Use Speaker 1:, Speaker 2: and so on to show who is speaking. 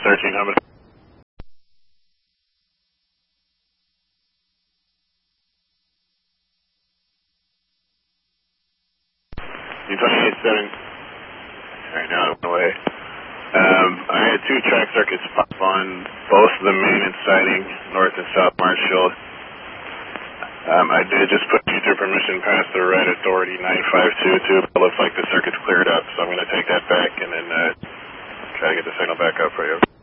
Speaker 1: 13, how many? U-28-7. Alright, now I'm away. I had two track circuits pop on both the main and siding, north and south Marshfield. I did just put user permission past the red authority 9522, but it looks like the circuit's cleared up, so I'm going to take that back and then try to get the signal back up for you.